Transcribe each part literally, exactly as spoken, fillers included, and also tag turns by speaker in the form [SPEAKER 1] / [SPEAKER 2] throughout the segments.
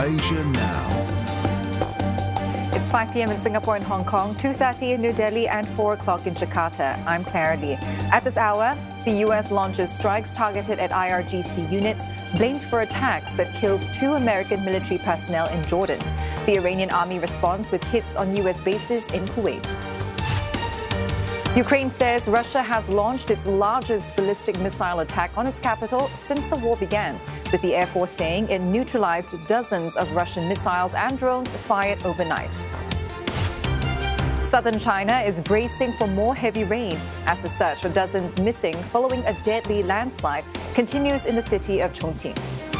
[SPEAKER 1] Asia Now.
[SPEAKER 2] It's five p m in Singapore and Hong Kong, two thirty in New Delhi and four o'clock in Jakarta. I'm Clara Lee. At this hour, the U S launches strikes targeted at I R G C units, blamed for attacks that killed two American military personnel in Jordan. The Iranian army responds with hits on U S bases in Kuwait. Ukraine says Russia has launched its largest ballistic missile attack on its capital since the war began, with the Air Force saying it neutralized dozens of Russian missiles and drones fired overnight. Southern China is bracing for more heavy rain as the search for dozens missing following a deadly landslide continues in the city of Chongqing.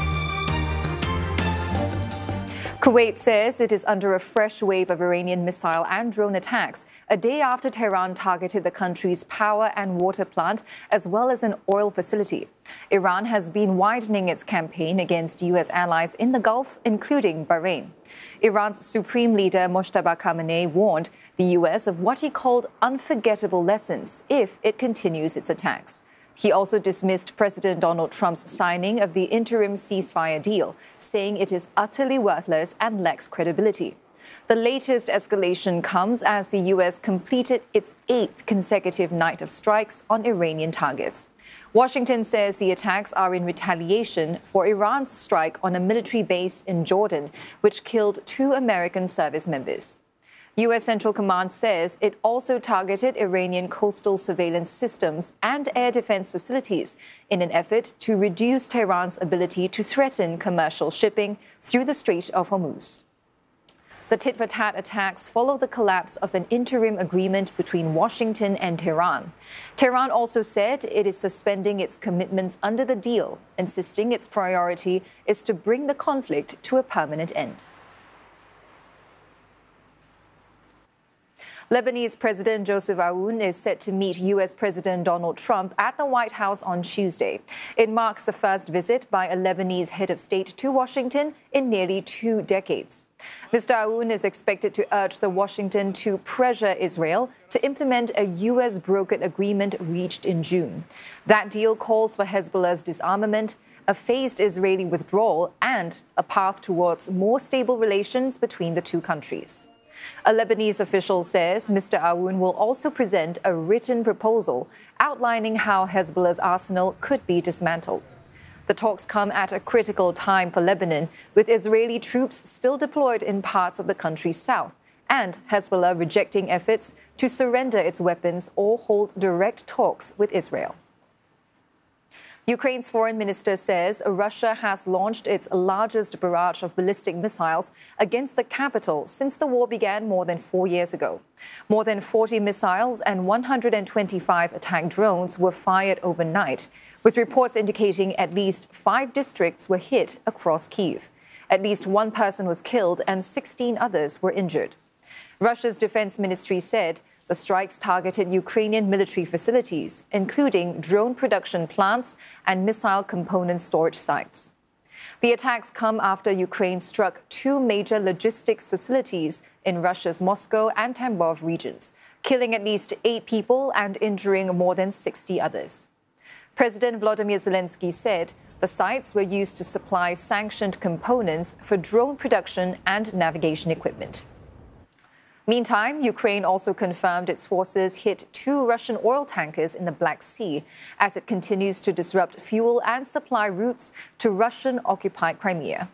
[SPEAKER 2] Kuwait says it is under a fresh wave of Iranian missile and drone attacks a day after Tehran targeted the country's power and water plant as well as an oil facility. Iran has been widening its campaign against U S allies in the Gulf, including Bahrain. Iran's supreme leader Mojtaba Khamenei warned the U S of what he called unforgettable lessons if it continues its attacks. He also dismissed President Donald Trump's signing of the interim ceasefire deal, saying it is utterly worthless and lacks credibility. The latest escalation comes as the U S completed its eighth consecutive night of strikes on Iranian targets. Washington says the attacks are in retaliation for Iran's strike on a military base in Jordan, which killed two American service members. U S Central Command says it also targeted Iranian coastal surveillance systems and air defense facilities in an effort to reduce Tehran's ability to threaten commercial shipping through the Strait of Hormuz. The tit-for-tat attacks follow the collapse of an interim agreement between Washington and Tehran. Tehran also said it is suspending its commitments under the deal, insisting its priority is to bring the conflict to a permanent end. Lebanese President Joseph Aoun is set to meet U S President Donald Trump at the White House on Tuesday. It marks the first visit by a Lebanese head of state to Washington in nearly two decades. Mister Aoun is expected to urge the Washington to pressure Israel to implement a U S-brokered agreement reached in June. That deal calls for Hezbollah's disarmament, a phased Israeli withdrawal, and a path towards more stable relations between the two countries. A Lebanese official says Mister Aoun will also present a written proposal outlining how Hezbollah's arsenal could be dismantled. The talks come at a critical time for Lebanon, with Israeli troops still deployed in parts of the country's south, and Hezbollah rejecting efforts to surrender its weapons or hold direct talks with Israel. Ukraine's foreign minister says Russia has launched its largest barrage of ballistic missiles against the capital since the war began more than four years ago. More than forty missiles and one hundred twenty-five attack drones were fired overnight, with reports indicating at least five districts were hit across Kyiv. At least one person was killed and sixteen others were injured. Russia's defense ministry said the strikes targeted Ukrainian military facilities, including drone production plants and missile component storage sites. The attacks come after Ukraine struck two major logistics facilities in Russia's Moscow and Tambov regions, killing at least eight people and injuring more than sixty others. President Volodymyr Zelensky said the sites were used to supply sanctioned components for drone production and navigation equipment. Meantime, Ukraine also confirmed its forces hit two Russian oil tankers in the Black Sea as it continues to disrupt fuel and supply routes to Russian-occupied Crimea.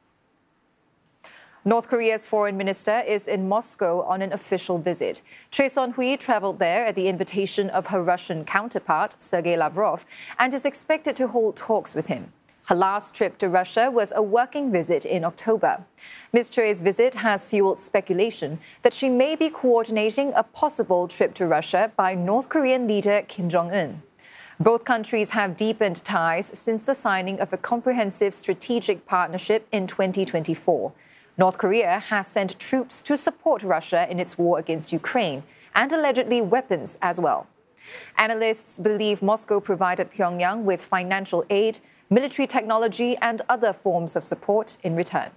[SPEAKER 2] North Korea's foreign minister is in Moscow on an official visit. Choi Son-hui traveled there at the invitation of her Russian counterpart, Sergei Lavrov, and is expected to hold talks with him. Her last trip to Russia was a working visit in October. Miz Choi's visit has fueled speculation that she may be coordinating a possible trip to Russia by North Korean leader Kim Jong-un. Both countries have deepened ties since the signing of a comprehensive strategic partnership in twenty twenty-four. North Korea has sent troops to support Russia in its war against Ukraine, and allegedly weapons as well. Analysts believe Moscow provided Pyongyang with financial aid, military technology, and other forms of support in return.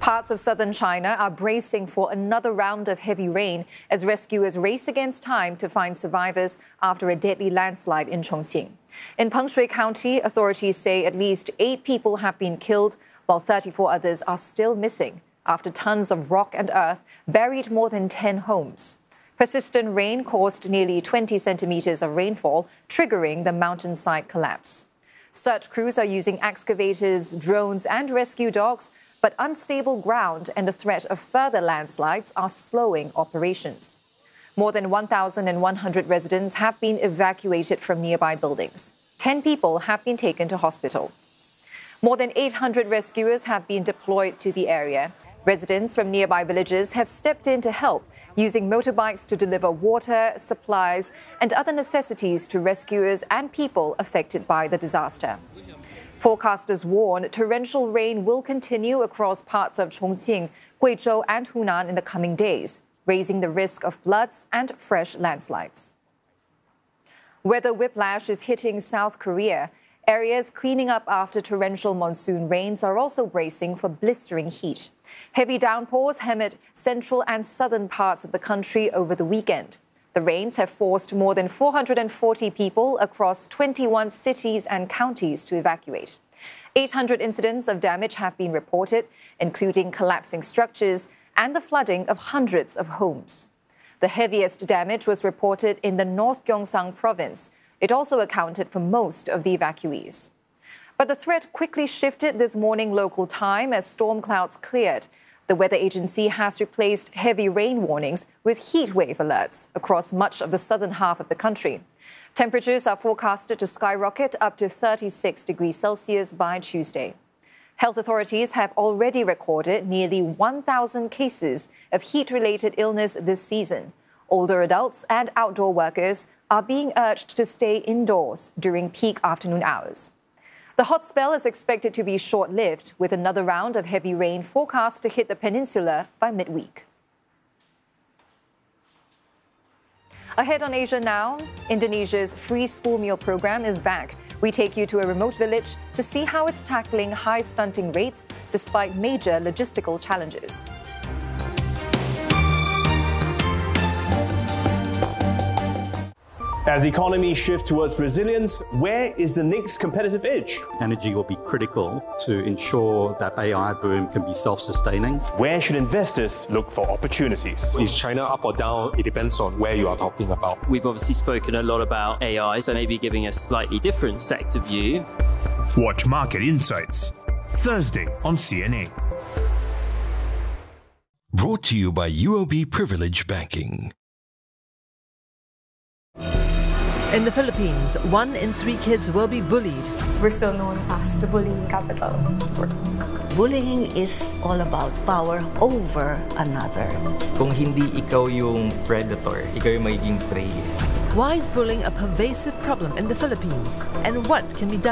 [SPEAKER 2] Parts of southern China are bracing for another round of heavy rain as rescuers race against time to find survivors after a deadly landslide in Chongqing. In Pengshui County, authorities say at least eight people have been killed, while thirty-four others are still missing after tons of rock and earth buried more than ten homes. Persistent rain caused nearly twenty centimeters of rainfall, triggering the mountainside collapse. Search crews are using excavators, drones, and rescue dogs, but unstable ground and the threat of further landslides are slowing operations. More than one thousand one hundred residents have been evacuated from nearby buildings. ten people have been taken to hospital. More than eight hundred rescuers have been deployed to the area. Residents from nearby villages have stepped in to help, using motorbikes to deliver water, supplies, and other necessities to rescuers and people affected by the disaster. Forecasters warn torrential rain will continue across parts of Chongqing, Guizhou, and Hunan in the coming days, raising the risk of floods and fresh landslides. Weather whiplash is hitting South Korea. Areas cleaning up after torrential monsoon rains are also bracing for blistering heat. Heavy downpours hammered central and southern parts of the country over the weekend. The rains have forced more than four hundred forty people across twenty-one cities and counties to evacuate. eight hundred incidents of damage have been reported, including collapsing structures and the flooding of hundreds of homes. The heaviest damage was reported in the North Gyeongsang province. It also accounted for most of the evacuees. But the threat quickly shifted this morning local time as storm clouds cleared. The weather agency has replaced heavy rain warnings with heat wave alerts across much of the southern half of the country. Temperatures are forecasted to skyrocket up to thirty-six degrees Celsius by Tuesday. Health authorities have already recorded nearly one thousand cases of heat-related illness this season. Older adults and outdoor workers are being urged to stay indoors during peak afternoon hours. The hot spell is expected to be short-lived, with another round of heavy rain forecast to hit the peninsula by midweek. Ahead on Asia Now, Indonesia's free school meal program is back. We take you to a remote village to see how it's tackling high stunting rates despite major logistical challenges.
[SPEAKER 1] As economies shift towards resilience, where is the next competitive edge?
[SPEAKER 3] Energy will be critical to ensure that A I boom can be self-sustaining.
[SPEAKER 1] Where should investors look for opportunities?
[SPEAKER 4] Is China up or down? It depends on where you are talking about.
[SPEAKER 5] We've obviously spoken a lot about A I, so maybe giving a slightly different sector view.
[SPEAKER 6] Watch Market Insights, Thursday on C N A.
[SPEAKER 7] Brought to you by U O B Privilege Banking.
[SPEAKER 8] In the Philippines, one in three kids will be bullied.
[SPEAKER 9] We're still known as the bullying capital.
[SPEAKER 10] Bullying is all about power over another.
[SPEAKER 11] Kung hindi ikaw yung predator, ikaw yung magiging prey.
[SPEAKER 8] Why is bullying a pervasive problem in the Philippines? And what can be done